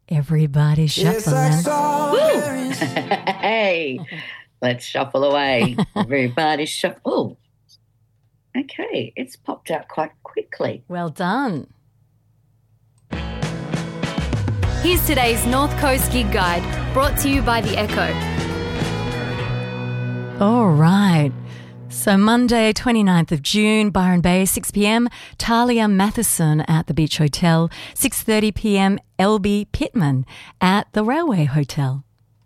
Everybody's shuffling. Hey, let's shuffle away. Everybody's shuffle. Oh, okay, it's popped out quite quickly. Well done. Here's today's North Coast Gig Guide, brought to you by The Echo. All right. So Monday, 29th of June, Byron Bay, 6 p.m, Talia Matheson at the Beach Hotel, 6:30 p.m, LB Pittman at the Railway Hotel.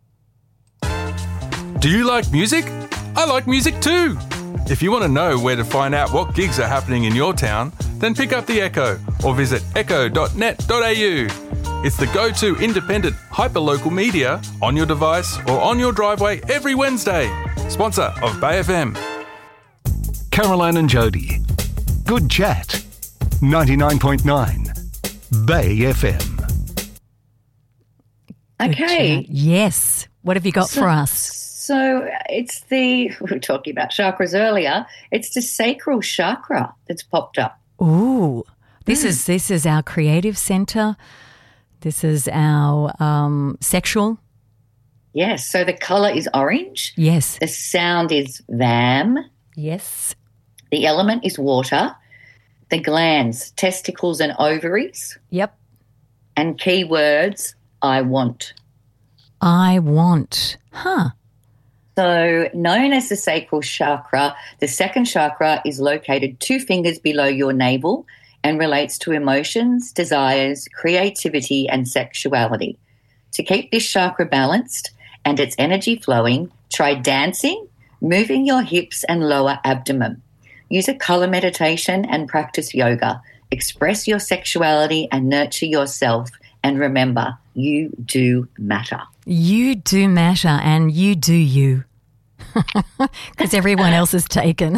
Do you like music? I like music too. If you want to know where to find out what gigs are happening in your town, then pick up The Echo or visit echo.net.au. It's the go-to independent hyperlocal media on your device or on your driveway every Wednesday. Sponsor of Bay FM. Caroline and Jody. Good chat. 99.9 Bay FM. Okay. Yes. What have you got for us? So we were talking about chakras earlier. It's the sacral chakra that's popped up. Ooh. This is our creative centre. This is our sexual. Yes. So the colour is orange. Yes. The sound is vam. Yes. The element is water. The glands, testicles and ovaries. Yep. And key words, I want. I want. Huh. So known as the sacral chakra, the second chakra is located 2 fingers below your navel and relates to emotions, desires, creativity and sexuality. To keep this chakra balanced and its energy flowing, try dancing, moving your hips and lower abdomen. Use a colour meditation and practice yoga. Express your sexuality and nurture yourself. And remember, you do matter. You do matter and you do you. Because everyone else is taken.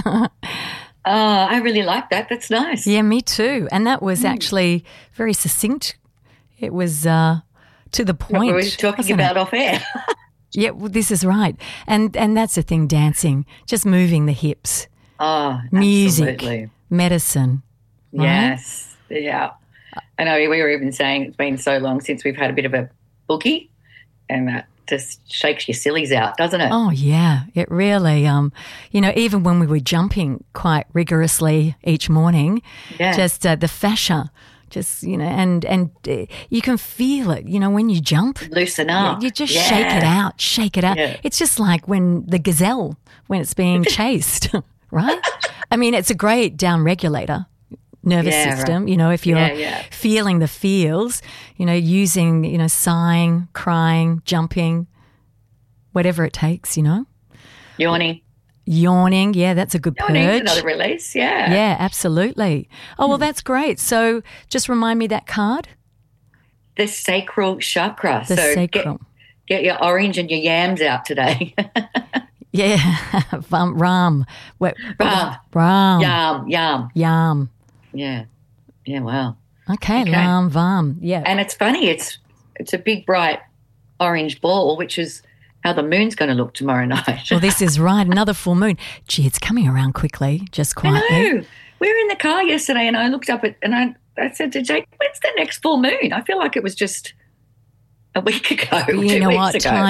I really like that. That's nice. Yeah, me too. And that was actually very succinct. It was to the point. What were we talking about off air? Yeah, well, this is right. And that's the thing, dancing, just moving the hips. Oh, music, absolutely. Medicine. Right? Yes. Yeah. I know we were even saying it's been so long since we've had a bit of a boogie, and that just shakes your sillies out, doesn't it? Oh, yeah. It really, even when we were jumping quite rigorously each morning, just the fascia, and you can feel it, when you jump. Loosen up. You just shake it out. Yeah. It's just like when the gazelle, when it's being chased, right? I mean, it's a great down regulator. Nervous system, right. If you're feeling the feels, using, sighing, crying, jumping, whatever it takes, Yawning, yeah, that's a good purge. Another release, yeah. Yeah, absolutely. Oh, well, that's great. So just remind me that card. The sacral chakra. The sacral. Get your orange and your yams out today. Yeah, Ram. Yam. Yeah, wow. Okay. Lam, vam, yeah. And it's funny, it's a big, bright orange ball, which is how the moon's going to look tomorrow night. Well, this is right, another full moon. Gee, it's coming around quickly, just quietly. I know. We were in the car yesterday and I looked up and I said to Jake, when's the next full moon? I feel like it was just a week ago, 2 weeks ago. Time